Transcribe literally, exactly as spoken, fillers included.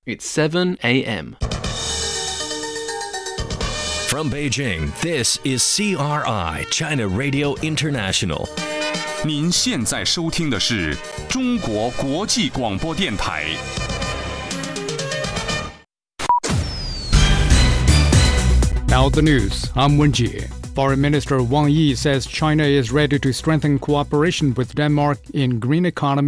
It's seven a.m. From Beijing, this is C R I, China Radio International. 您现在收听的是中国国际广播电台。 Now the news. I'm Wenjie. Foreign Minister Wang Yi says China is ready to strengthen cooperation with Denmark in green economy